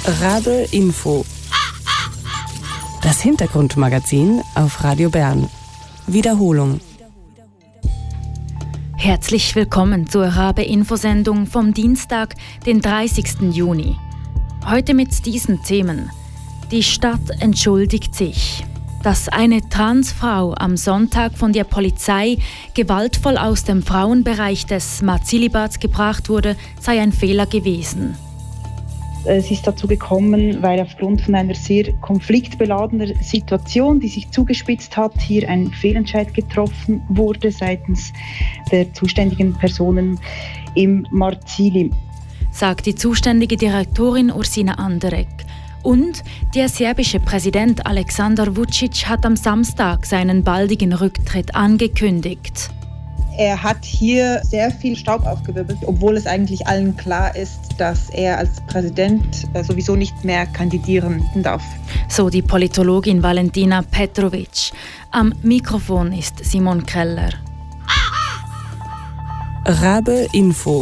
Rabe Info. Das Hintergrundmagazin auf Radio Bern. Wiederholung. Herzlich willkommen zur Rabe-Info-Sendung vom Dienstag, den 30. Juni. Heute mit diesen Themen. Die Stadt entschuldigt sich. Dass eine Transfrau am Sonntag von der Polizei gewaltvoll aus dem Frauenbereich des Mazilibads gebracht wurde, sei ein Fehler gewesen. Es ist dazu gekommen, weil aufgrund von einer sehr konfliktbeladenen Situation, die sich zugespitzt hat, hier ein Fehlentscheid getroffen wurde seitens der zuständigen Personen im Marzili. Sagt die zuständige Direktorin Ursina Anderegg. Und der serbische Präsident Aleksandar Vučić hat am Samstag seinen baldigen Rücktritt angekündigt. Er hat hier sehr viel Staub aufgewirbelt, obwohl es eigentlich allen klar ist, dass er als Präsident sowieso nicht mehr kandidieren darf. So die Politologin Valentina Petrovic. Am Mikrofon ist Simon Keller. Rabe Info.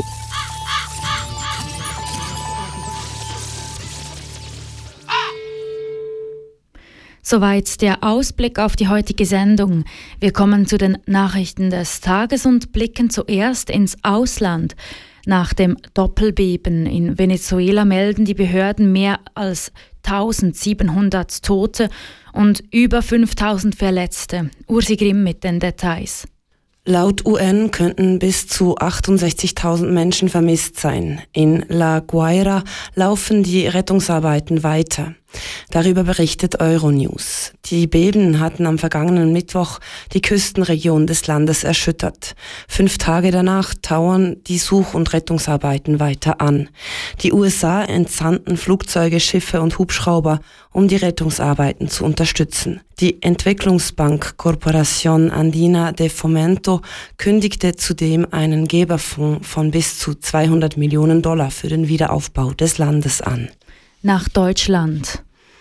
Soweit der Ausblick auf die heutige Sendung. Wir kommen zu den Nachrichten des Tages und blicken zuerst ins Ausland. Nach dem Doppelbeben in Venezuela melden die Behörden mehr als 1700 Tote und über 5000 Verletzte. Ursi Grimm mit den Details. Laut UN könnten bis zu 68.000 Menschen vermisst sein. In La Guaira laufen die Rettungsarbeiten weiter. Darüber berichtet Euronews. Die Beben hatten am vergangenen Mittwoch die Küstenregion des Landes erschüttert. 5 Tage danach dauern die Such- und Rettungsarbeiten weiter an. Die USA entsandten Flugzeuge, Schiffe und Hubschrauber, um die Rettungsarbeiten zu unterstützen. Die Entwicklungsbank Corporación Andina de Fomento kündigte zudem einen Geberfonds von bis zu $200 Millionen für den Wiederaufbau des Landes an. Nach Deutschland.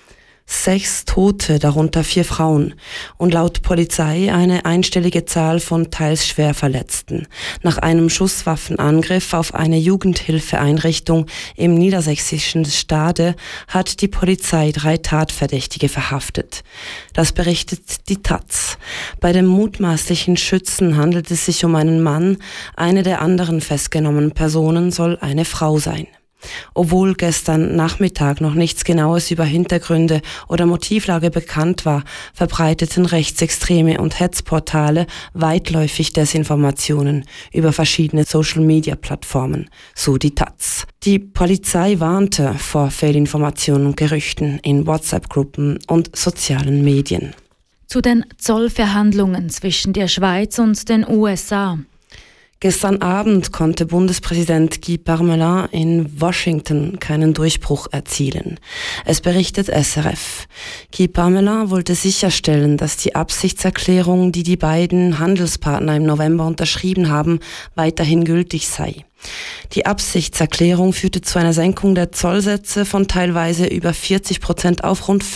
6 Tote, darunter 4 Frauen und laut Polizei eine einstellige Zahl von teils schwer Verletzten. Nach einem Schusswaffenangriff auf eine Jugendhilfeeinrichtung im niedersächsischen Stade hat die Polizei 3 Tatverdächtige verhaftet. Das berichtet die taz. Bei dem mutmaßlichen Schützen handelt es sich um einen Mann, eine der anderen festgenommenen Personen soll eine Frau sein. Obwohl gestern Nachmittag noch nichts Genaues über Hintergründe oder Motivlage bekannt war, verbreiteten Rechtsextreme und Hetzportale weitläufig Desinformationen über verschiedene Social-Media-Plattformen, so die taz. Die Polizei warnte vor Fehlinformationen und Gerüchten in WhatsApp-Gruppen und sozialen Medien. Zu den Zollverhandlungen zwischen der Schweiz und den USA. Gestern Abend konnte Bundespräsident Guy Parmelin in Washington keinen Durchbruch erzielen. Es berichtet SRF. Guy Parmelin wollte sicherstellen, dass die Absichtserklärung, die die beiden Handelspartner im November unterschrieben haben, weiterhin gültig sei. Die Absichtserklärung führte zu einer Senkung der Zollsätze von teilweise über 40% auf rund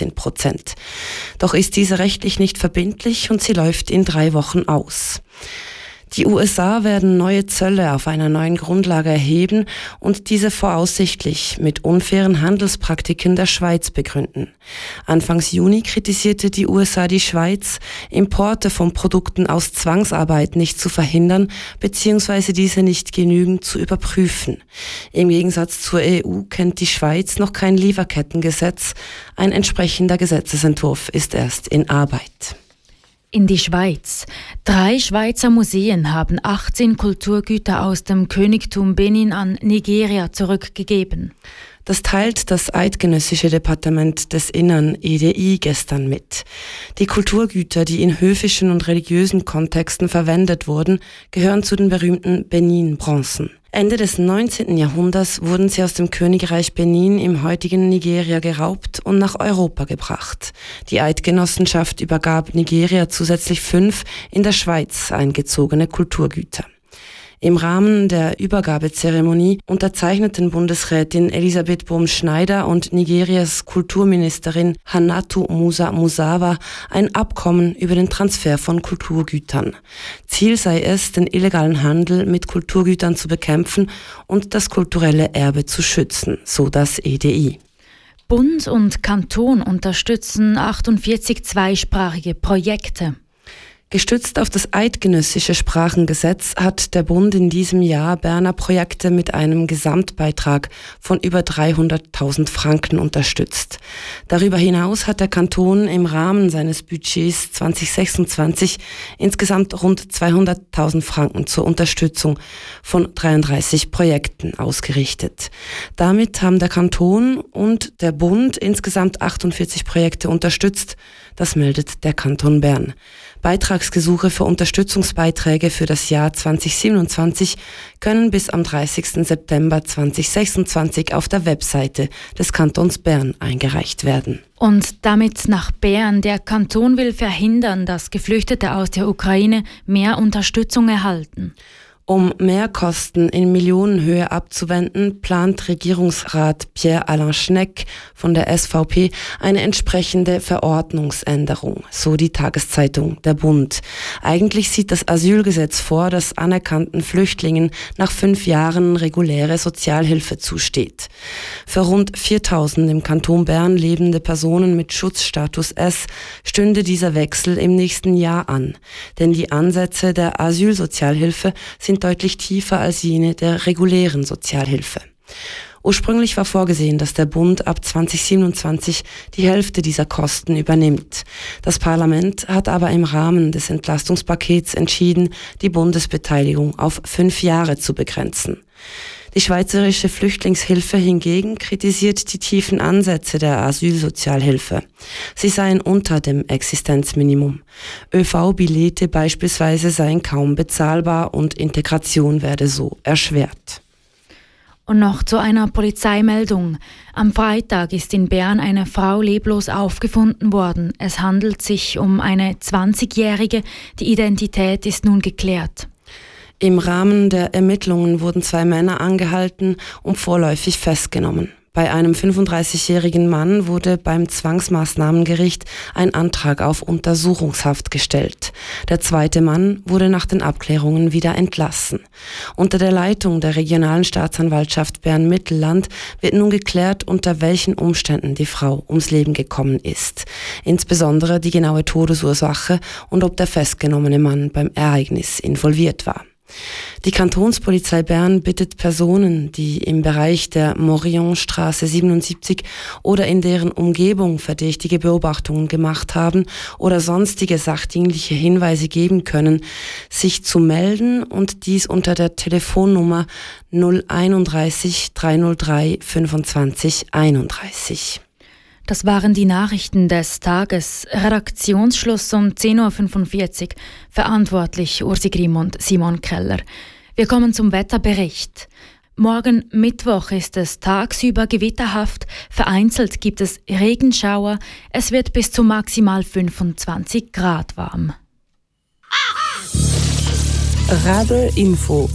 15%. Doch ist diese rechtlich nicht verbindlich und sie läuft in 3 Wochen aus. Die USA werden neue Zölle auf einer neuen Grundlage erheben und diese voraussichtlich mit unfairen Handelspraktiken der Schweiz begründen. Anfangs Juni kritisierte die USA die Schweiz, Importe von Produkten aus Zwangsarbeit nicht zu verhindern bzw. diese nicht genügend zu überprüfen. Im Gegensatz zur EU kennt die Schweiz noch kein Lieferkettengesetz. Ein entsprechender Gesetzesentwurf ist erst in Arbeit. In die Schweiz. 3 Schweizer Museen haben 18 Kulturgüter aus dem Königtum Benin an Nigeria zurückgegeben. Das teilt das Eidgenössische Departement des Innern EDI gestern mit. Die Kulturgüter, die in höfischen und religiösen Kontexten verwendet wurden, gehören zu den berühmten Benin-Bronzen. Ende des 19. Jahrhunderts wurden sie aus dem Königreich Benin im heutigen Nigeria geraubt und nach Europa gebracht. Die Eidgenossenschaft übergab Nigeria zusätzlich 5 in der Schweiz eingezogene Kulturgüter. Im Rahmen der Übergabezeremonie unterzeichneten Bundesrätin Elisabeth Bohm-Schneider und Nigerias Kulturministerin Hannatu Musa Musawa ein Abkommen über den Transfer von Kulturgütern. Ziel sei es, den illegalen Handel mit Kulturgütern zu bekämpfen und das kulturelle Erbe zu schützen, so das EDI. Bund und Kanton unterstützen 48 zweisprachige Projekte. Gestützt auf das eidgenössische Sprachengesetz hat der Bund in diesem Jahr Berner Projekte mit einem Gesamtbeitrag von über 300.000 Franken unterstützt. Darüber hinaus hat der Kanton im Rahmen seines Budgets 2026 insgesamt rund 200.000 Franken zur Unterstützung von 33 Projekten ausgerichtet. Damit haben der Kanton und der Bund insgesamt 48 Projekte unterstützt. Das meldet der Kanton Bern. Beitragsgesuche für Unterstützungsbeiträge für das Jahr 2027 können bis am 30. September 2026 auf der Webseite des Kantons Bern eingereicht werden. Und damit nach Bern. Der Kanton will verhindern, dass Geflüchtete aus der Ukraine mehr Unterstützung erhalten. Um Mehrkosten in Millionenhöhe abzuwenden, plant Regierungsrat Pierre-Alain Schnegg von der SVP eine entsprechende Verordnungsänderung, so die Tageszeitung Der Bund. Eigentlich sieht das Asylgesetz vor, dass anerkannten Flüchtlingen nach 5 Jahren reguläre Sozialhilfe zusteht. Für rund 4.000 im Kanton Bern lebende Personen mit Schutzstatus S stünde dieser Wechsel im nächsten Jahr an. Denn die Ansätze der Asylsozialhilfe sind deutlich tiefer als jene der regulären Sozialhilfe. Ursprünglich war vorgesehen, dass der Bund ab 2027 die Hälfte dieser Kosten übernimmt. Das Parlament hat aber im Rahmen des Entlastungspakets entschieden, die Bundesbeteiligung auf 5 Jahre zu begrenzen. Die Schweizerische Flüchtlingshilfe hingegen kritisiert die tiefen Ansätze der Asylsozialhilfe. Sie seien unter dem Existenzminimum. ÖV-Billette beispielsweise seien kaum bezahlbar und Integration werde so erschwert. Und noch zu einer Polizeimeldung. Am Freitag ist in Bern eine Frau leblos aufgefunden worden. Es handelt sich um eine 20-Jährige. Die Identität ist nun geklärt. Im Rahmen der Ermittlungen wurden 2 Männer angehalten und vorläufig festgenommen. Bei einem 35-jährigen Mann wurde beim Zwangsmaßnahmengericht ein Antrag auf Untersuchungshaft gestellt. Der zweite Mann wurde nach den Abklärungen wieder entlassen. Unter der Leitung der regionalen Staatsanwaltschaft Bern-Mittelland wird nun geklärt, unter welchen Umständen die Frau ums Leben gekommen ist. Insbesondere die genaue Todesursache und ob der festgenommene Mann beim Ereignis involviert war. Die Kantonspolizei Bern bittet Personen, die im Bereich der Morillonstraße 77 oder in deren Umgebung verdächtige Beobachtungen gemacht haben oder sonstige sachdienliche Hinweise geben können, sich zu melden und dies unter der Telefonnummer 031 303 25 31. Das waren die Nachrichten des Tages. Redaktionsschluss um 10.45 Uhr. Verantwortlich Ursi Grimm und Simon Keller. Wir kommen zum Wetterbericht. Morgen Mittwoch ist es tagsüber gewitterhaft. Vereinzelt gibt es Regenschauer. Es wird bis zu maximal 25 Grad warm. Radio Info.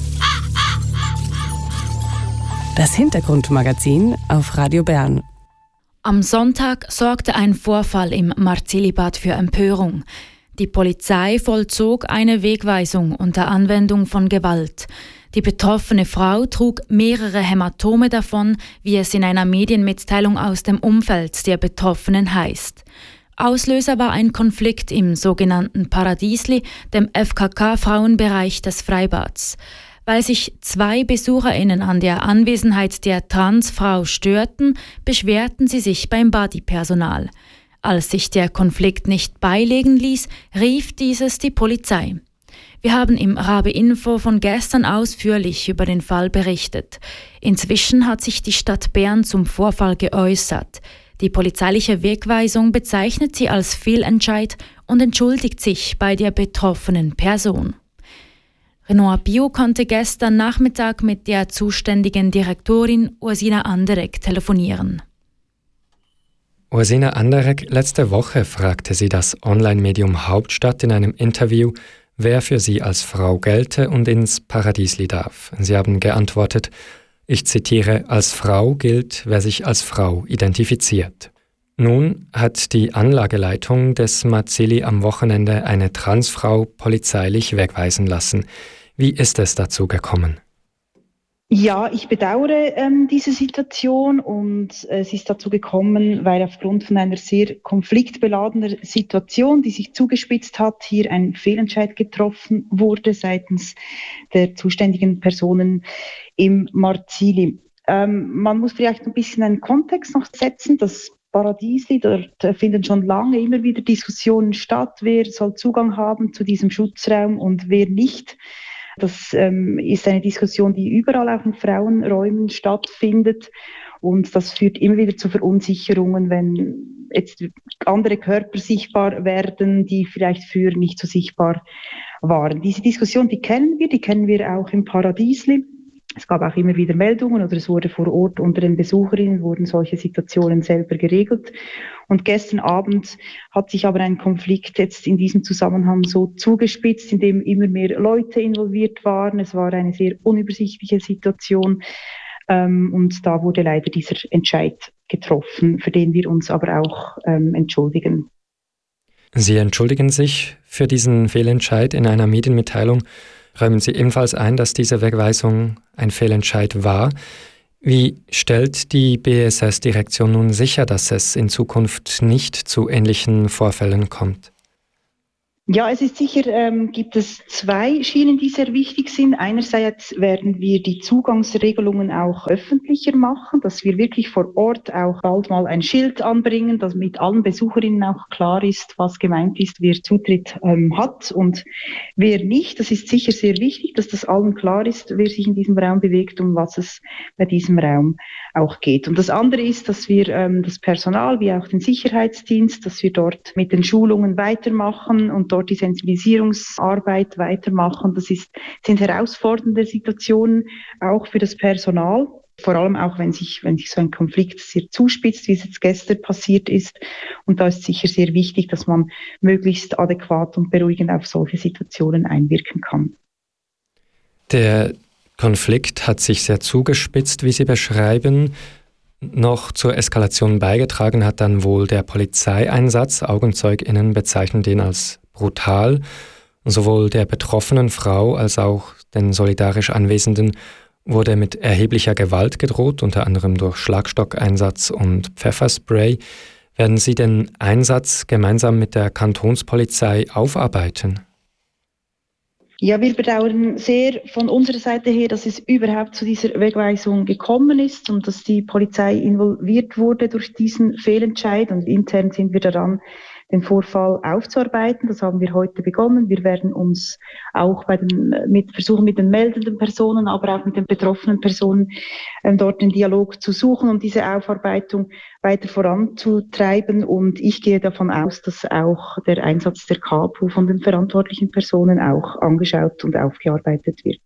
Das Hintergrundmagazin auf Radio Bern. Am Sonntag sorgte ein Vorfall im Marzilibad für Empörung. Die Polizei vollzog eine Wegweisung unter Anwendung von Gewalt. Die betroffene Frau trug mehrere Hämatome davon, wie es in einer Medienmitteilung aus dem Umfeld der Betroffenen heißt. Auslöser war ein Konflikt im sogenannten Paradiesli, dem FKK-Frauenbereich des Freibads. Weil sich 2 BesucherInnen an der Anwesenheit der Transfrau störten, beschwerten sie sich beim Bodypersonal. Als sich der Konflikt nicht beilegen ließ, rief dieses die Polizei. Wir haben im Rabe Info von gestern ausführlich über den Fall berichtet. Inzwischen hat sich die Stadt Bern zum Vorfall geäußert. Die polizeiliche Wegweisung bezeichnet sie als Fehlentscheid und entschuldigt sich bei der betroffenen Person. Renaud Bio konnte gestern Nachmittag mit der zuständigen Direktorin Ursina Anderegg telefonieren. Ursina Anderegg, letzte Woche fragte sie das Online-Medium Hauptstadt in einem Interview, wer für sie als Frau gelte und ins Paradiesli darf. Sie haben geantwortet, ich zitiere, als Frau gilt, wer sich als Frau identifiziert. Nun hat die Anlageleitung des Marzilli am Wochenende eine Transfrau polizeilich wegweisen lassen. Wie ist es dazu gekommen? Ja, ich bedauere diese Situation und es ist dazu gekommen, weil aufgrund von einer sehr konfliktbeladenen Situation, die sich zugespitzt hat, hier ein Fehlentscheid getroffen wurde seitens der zuständigen Personen im Marzili. Man muss vielleicht ein bisschen einen Kontext noch setzen. Das Paradiesli, dort finden schon lange immer wieder Diskussionen statt, wer soll Zugang haben zu diesem Schutzraum und wer nicht. Das ist eine Diskussion, die überall auch in Frauenräumen stattfindet. Und das führt immer wieder zu Verunsicherungen, wenn jetzt andere Körper sichtbar werden, die vielleicht früher nicht so sichtbar waren. Diese Diskussion, die kennen wir auch im Paradiesli. Es gab auch immer wieder Meldungen oder es wurde vor Ort unter den Besucherinnen wurden solche Situationen selber geregelt. Und gestern Abend hat sich aber ein Konflikt jetzt in diesem Zusammenhang so zugespitzt, in dem immer mehr Leute involviert waren. Es war eine sehr unübersichtliche Situation und da wurde leider dieser Entscheid getroffen, für den wir uns aber auch entschuldigen. Sie entschuldigen sich für diesen Fehlentscheid. In einer Medienmitteilung räumen Sie ebenfalls ein, dass diese Wegweisung ein Fehlentscheid war. Wie stellt die BSS-Direktion nun sicher, dass es in Zukunft nicht zu ähnlichen Vorfällen kommt? Ja, es ist sicher, gibt es zwei Schienen, die sehr wichtig sind. Einerseits werden wir die Zugangsregelungen auch öffentlicher machen, dass wir wirklich vor Ort auch bald mal ein Schild anbringen, dass mit allen Besucherinnen auch klar ist, was gemeint ist, wer Zutritt hat und wer nicht. Das ist sicher sehr wichtig, dass das allen klar ist, wer sich in diesem Raum bewegt, um was es bei diesem Raum auch geht. Und das andere ist, dass wir das Personal wie auch den Sicherheitsdienst, dass wir dort mit den Schulungen weitermachen und dort die Sensibilisierungsarbeit weitermachen. Das sind herausfordernde Situationen auch für das Personal, vor allem auch wenn sich so ein Konflikt sehr zuspitzt, wie es jetzt gestern passiert ist. Und da ist sicher sehr wichtig, dass man möglichst adäquat und beruhigend auf solche Situationen einwirken kann. Der Konflikt hat sich sehr zugespitzt, wie Sie beschreiben. Noch zur Eskalation beigetragen hat dann wohl der Polizeieinsatz. AugenzeugInnen bezeichnen den als brutal. Sowohl der betroffenen Frau als auch den solidarisch Anwesenden wurde mit erheblicher Gewalt gedroht, unter anderem durch Schlagstockeinsatz und Pfefferspray. Werden Sie den Einsatz gemeinsam mit der Kantonspolizei aufarbeiten? Ja, wir bedauern sehr von unserer Seite her, dass es überhaupt zu dieser Wegweisung gekommen ist und dass die Polizei involviert wurde durch diesen Fehlentscheid. Und intern sind wir daran, den Vorfall aufzuarbeiten. Das haben wir heute begonnen. Wir werden uns auch versuchen, mit den meldenden Personen, aber auch mit den betroffenen Personen dort den Dialog zu suchen und diese Aufarbeitung weiter voranzutreiben. Und ich gehe davon aus, dass auch der Einsatz der Kapo von den verantwortlichen Personen auch angeschaut und aufgearbeitet wird.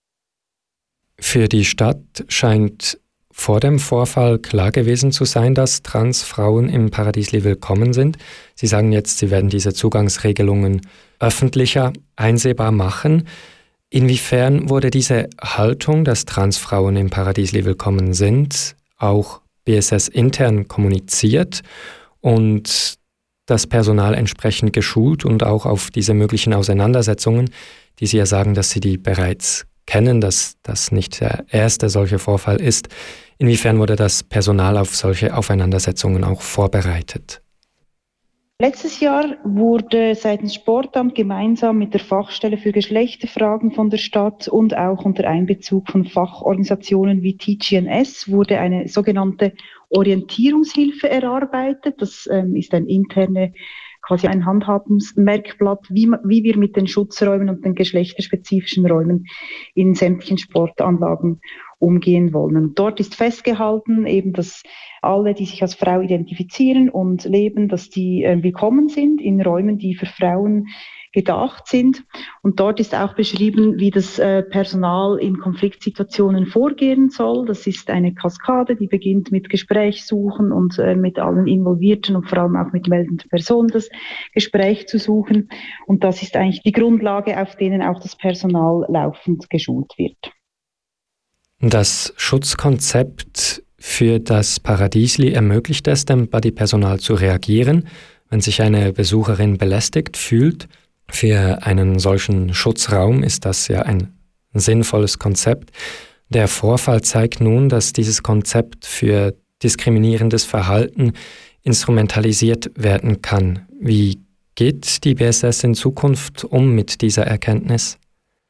Für die Stadt scheint vor dem Vorfall klar gewesen zu sein, dass Transfrauen im Paradiesli willkommen sind. Sie sagen jetzt, Sie werden diese Zugangsregelungen öffentlicher einsehbar machen. Inwiefern wurde diese Haltung, dass Transfrauen im Paradiesli willkommen sind, auch BSS intern kommuniziert und das Personal entsprechend geschult und auch auf diese möglichen Auseinandersetzungen, die Sie ja sagen, dass Sie die bereits kennen, dass das nicht der erste solche Vorfall ist. Inwiefern wurde das Personal auf solche Aufeinandersetzungen auch vorbereitet? Letztes Jahr wurde seitens Sportamt gemeinsam mit der Fachstelle für Geschlechterfragen von der Stadt und auch unter Einbezug von Fachorganisationen wie TGNS wurde eine sogenannte Orientierungshilfe erarbeitet. Das ist quasi ein Handhabungsmerkblatt, wie wir mit den Schutzräumen und den geschlechterspezifischen Räumen in sämtlichen Sportanlagen umgehen wollen. Und dort ist festgehalten, eben, dass alle, die sich als Frau identifizieren und leben, dass die willkommen sind in Räumen, die für Frauen gedacht sind. Und dort ist auch beschrieben, wie das Personal in Konfliktsituationen vorgehen soll. Das ist eine Kaskade, die beginnt mit Gespräch suchen und mit allen Involvierten und vor allem auch mit meldenden Personen das Gespräch zu suchen. Und das ist eigentlich die Grundlage, auf denen auch das Personal laufend geschult wird. Das Schutzkonzept für das Paradiesli ermöglicht es dem Bodypersonal zu reagieren, wenn sich eine Besucherin belästigt fühlt. Für einen solchen Schutzraum ist das ja ein sinnvolles Konzept. Der Vorfall zeigt nun, dass dieses Konzept für diskriminierendes Verhalten instrumentalisiert werden kann. Wie geht die BSS in Zukunft um mit dieser Erkenntnis?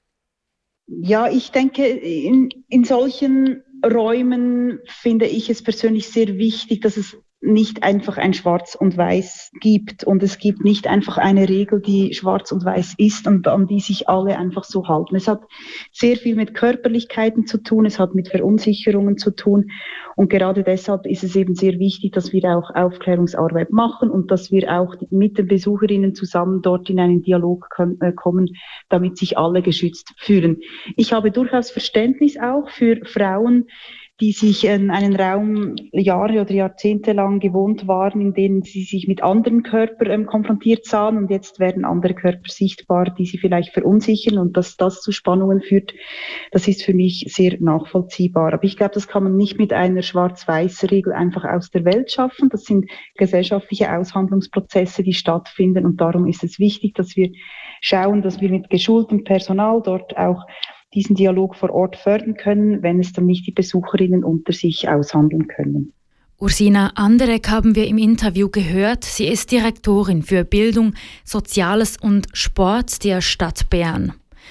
Ja, ich denke, in solchen Räumen finde ich es persönlich sehr wichtig, dass es nicht einfach ein Schwarz und Weiß gibt und es gibt nicht einfach eine Regel, die schwarz und weiß ist und an die sich alle einfach so halten. Es hat sehr viel mit Körperlichkeiten zu tun, es hat mit Verunsicherungen zu tun und gerade deshalb ist es eben sehr wichtig, dass wir auch Aufklärungsarbeit machen und dass wir auch mit den Besucherinnen zusammen dort in einen Dialog kommen, damit sich alle geschützt fühlen. Ich habe durchaus Verständnis auch für Frauen, die sich in einen Raum Jahre oder Jahrzehnte lang gewohnt waren, in denen sie sich mit anderen Körpern konfrontiert sahen und jetzt werden andere Körper sichtbar, die sie vielleicht verunsichern und dass das zu Spannungen führt, das ist für mich sehr nachvollziehbar. Aber ich glaube, das kann man nicht mit einer Schwarz-Weiß-Regel einfach aus der Welt schaffen. Das sind gesellschaftliche Aushandlungsprozesse, die stattfinden und darum ist es wichtig, dass wir schauen, dass wir mit geschultem Personal dort auch diesen Dialog vor Ort fördern können, wenn es dann nicht die Besucherinnen unter sich aushandeln können. Ursina Anderegg haben wir im Interview gehört. Sie ist Direktorin für Bildung, Soziales und Sport der Stadt Bern.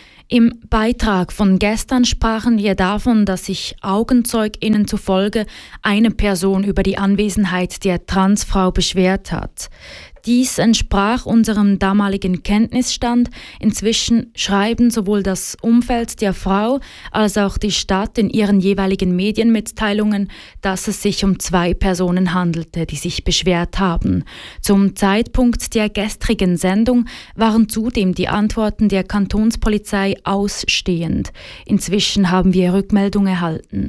Im Beitrag von gestern sprachen wir davon, dass sich AugenzeugInnen zufolge eine Person über die Anwesenheit der Transfrau beschwert hat. Dies entsprach unserem damaligen Kenntnisstand. Inzwischen schreiben sowohl das Umfeld der Frau als auch die Stadt in ihren jeweiligen Medienmitteilungen, dass es sich um 2 Personen handelte, die sich beschwert haben. Zum Zeitpunkt der gestrigen Sendung waren zudem die Antworten der Kantonspolizei ausstehend. Inzwischen haben wir Rückmeldung erhalten.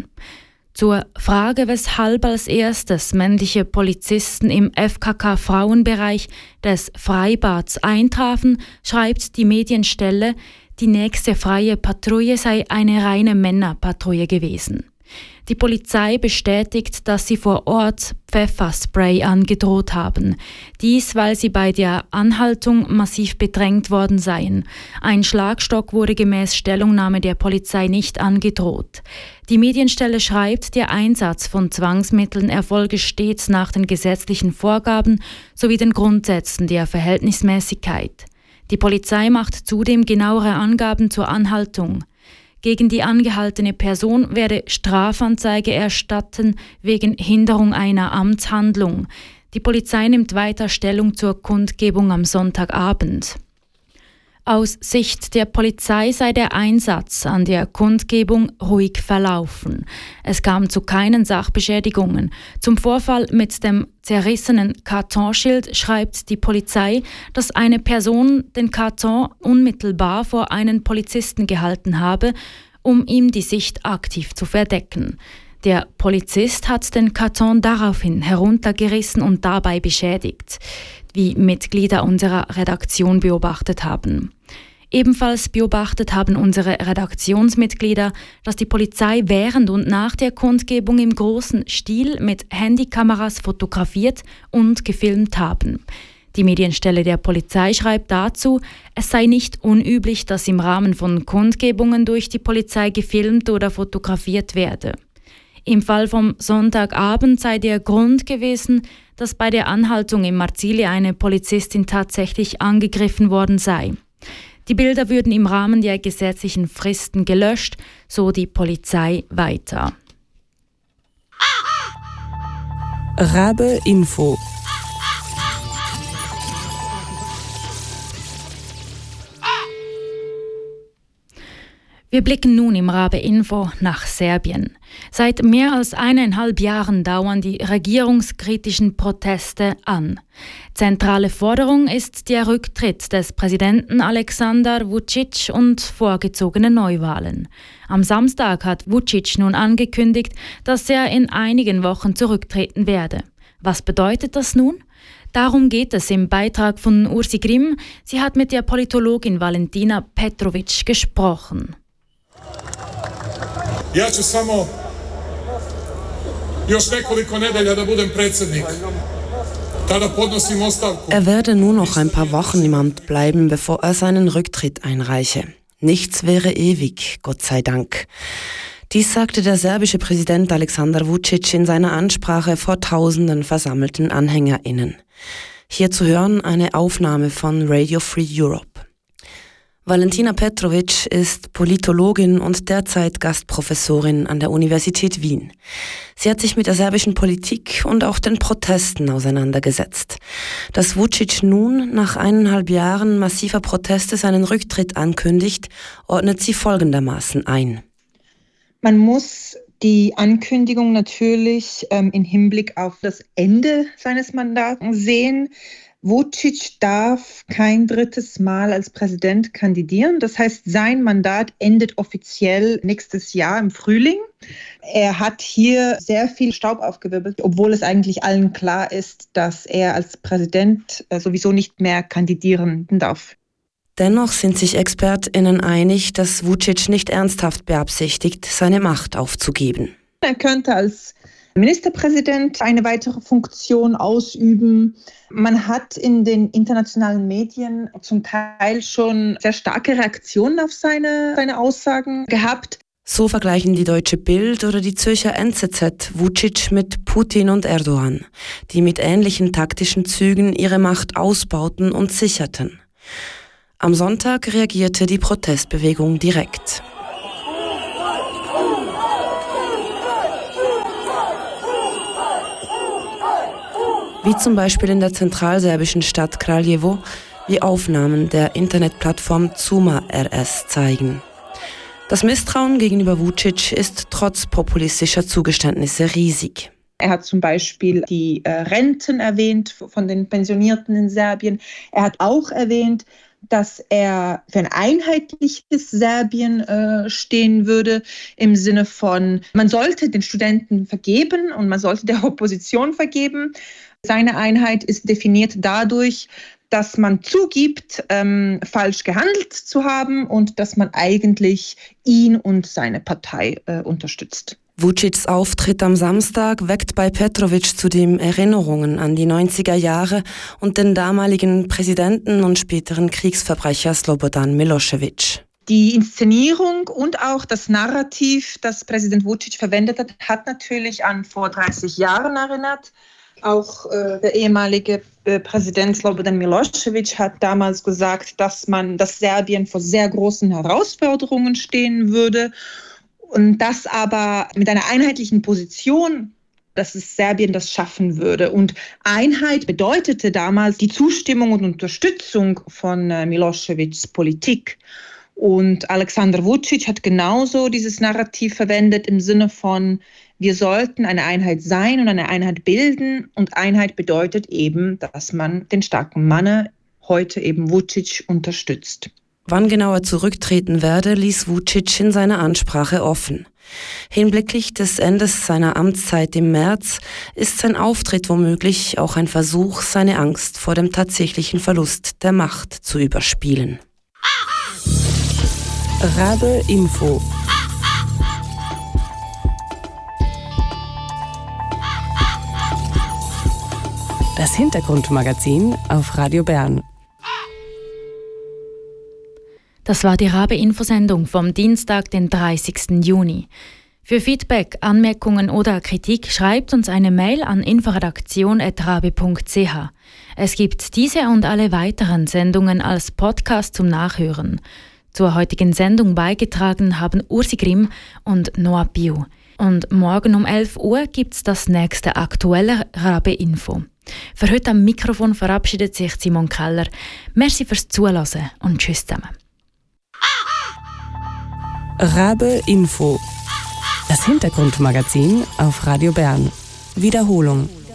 Zur Frage, weshalb als erstes männliche Polizisten im FKK-Frauenbereich des Freibads eintrafen, schreibt die Medienstelle, die nächste freie Patrouille sei eine reine Männerpatrouille gewesen. Die Polizei bestätigt, dass sie vor Ort Pfefferspray angedroht haben. Dies, weil sie bei der Anhaltung massiv bedrängt worden seien. Ein Schlagstock wurde gemäß Stellungnahme der Polizei nicht angedroht. Die Medienstelle schreibt, der Einsatz von Zwangsmitteln erfolge stets nach den gesetzlichen Vorgaben sowie den Grundsätzen der Verhältnismäßigkeit. Die Polizei macht zudem genauere Angaben zur Anhaltung. Gegen die angehaltene Person werde Strafanzeige erstatten wegen Hinderung einer Amtshandlung. Die Polizei nimmt weiter Stellung zur Kundgebung am Sonntagabend. Aus Sicht der Polizei sei der Einsatz an der Kundgebung ruhig verlaufen. Es kam zu keinen Sachbeschädigungen. Zum Vorfall mit dem zerrissenen Kartonschild schreibt die Polizei, dass eine Person den Karton unmittelbar vor einen Polizisten gehalten habe, um ihm die Sicht aktiv zu verdecken. Der Polizist hat den Karton daraufhin heruntergerissen und dabei beschädigt, wie Mitglieder unserer Redaktion beobachtet haben. Ebenfalls beobachtet haben unsere Redaktionsmitglieder, dass die Polizei während und nach der Kundgebung im großen Stil mit Handykameras fotografiert und gefilmt haben. Die Medienstelle der Polizei schreibt dazu, es sei nicht unüblich, dass im Rahmen von Kundgebungen durch die Polizei gefilmt oder fotografiert werde. Im Fall vom Sonntagabend sei der Grund gewesen, dass bei der Anhaltung im Marzili eine Polizistin tatsächlich angegriffen worden sei. Die Bilder würden im Rahmen der gesetzlichen Fristen gelöscht, so die Polizei weiter. Rabe Info. Wir blicken nun im Rabe Info nach Serbien. Seit mehr als 1,5 Jahren dauern die regierungskritischen Proteste an. Zentrale Forderung ist der Rücktritt des Präsidenten Aleksandar Vučić und vorgezogene Neuwahlen. Am Samstag hat Vučić nun angekündigt, dass er in einigen Wochen zurücktreten werde. Was bedeutet das nun? Darum geht es im Beitrag von Ursi Grimm. Sie hat mit der Politologin Valentina Petrović gesprochen. Ja ću samo još nekoliko nedelja da budem predsjednik. Tada podnosim ostavku. Er werde nur noch ein paar Wochen im Amt bleiben, bevor er seinen Rücktritt einreiche. Nichts wäre ewig, Gott sei Dank. Dies sagte der serbische Präsident Aleksandar Vučić in seiner Ansprache vor tausenden versammelten AnhängerInnen. Hier zu hören eine Aufnahme von Radio Free Europe. Valentina Petrovic ist Politologin und derzeit Gastprofessorin an der Universität Wien. Sie hat sich mit der serbischen Politik und auch den Protesten auseinandergesetzt. Dass Vučić nun nach 1,5 Jahren massiver Proteste seinen Rücktritt ankündigt, ordnet sie folgendermaßen ein. Man muss die Ankündigung natürlich im Hinblick auf das Ende seines Mandats sehen. Vučić darf kein drittes Mal als Präsident kandidieren. Das heißt, sein Mandat endet offiziell nächstes Jahr im Frühling. Er hat hier sehr viel Staub aufgewirbelt, obwohl es eigentlich allen klar ist, dass er als Präsident sowieso nicht mehr kandidieren darf. Dennoch sind sich ExpertInnen einig, dass Vučić nicht ernsthaft beabsichtigt, seine Macht aufzugeben. Er könnte als Ministerpräsident eine weitere Funktion ausüben. Man hat in den internationalen Medien zum Teil schon sehr starke Reaktionen auf seine Aussagen gehabt. So vergleichen die Deutsche Bild oder die Zürcher NZZ Vučić mit Putin und Erdogan, die mit ähnlichen taktischen Zügen ihre Macht ausbauten und sicherten. Am Sonntag reagierte die Protestbewegung direkt. Wie zum Beispiel in der zentralserbischen Stadt Kraljevo, wie Aufnahmen der Internetplattform Zuma RS zeigen. Das Misstrauen gegenüber Vučić ist trotz populistischer Zugeständnisse riesig. Er hat zum Beispiel die Renten erwähnt von den Pensionierten in Serbien. Er hat auch erwähnt, dass er für ein einheitliches Serbien stehen würde, im Sinne von, man sollte den Studenten vergeben und man sollte der Opposition vergeben. Seine Einheit ist definiert dadurch, dass man zugibt, falsch gehandelt zu haben und dass man eigentlich ihn und seine Partei unterstützt. Vučićs Auftritt am Samstag weckt bei Petrovic zudem Erinnerungen an die 90er Jahre und den damaligen Präsidenten und späteren Kriegsverbrecher Slobodan Milošević. Die Inszenierung und auch das Narrativ, das Präsident Vučić verwendet hat, hat natürlich an vor 30 Jahren erinnert. Auch der ehemalige Präsident Slobodan Milošević hat damals gesagt, dass Serbien vor sehr großen Herausforderungen stehen würde. Und das aber mit einer einheitlichen Position, dass es Serbien das schaffen würde. Und Einheit bedeutete damals die Zustimmung und Unterstützung von Miloševićs Politik. Und Aleksandar Vučić hat genauso dieses Narrativ verwendet im Sinne von, wir sollten eine Einheit sein und eine Einheit bilden. Und Einheit bedeutet eben, dass man den starken Mann, heute eben Vučić, unterstützt. Wann genau er zurücktreten werde, ließ Vučić in seiner Ansprache offen. Hinblicklich des Endes seiner Amtszeit im März ist sein Auftritt womöglich auch ein Versuch, seine Angst vor dem tatsächlichen Verlust der Macht zu überspielen. Rabe Info. Das Hintergrundmagazin auf Radio Bern. Das war die Rabe-Infosendung vom Dienstag, den 30. Juni. Für Feedback, Anmerkungen oder Kritik schreibt uns eine Mail an inforedaktion@rabe.ch. Es gibt diese und alle weiteren Sendungen als Podcast zum Nachhören. Zur heutigen Sendung beigetragen haben Ursi Grimm und Noah Biu. Und morgen um 11 Uhr gibt es das nächste aktuelle Rabe-Info. Für heute am Mikrofon verabschiedet sich Simon Keller. Merci fürs Zuhören und tschüss zusammen. Rabe Info. Das Hintergrundmagazin auf Radio Bern. Wiederholung.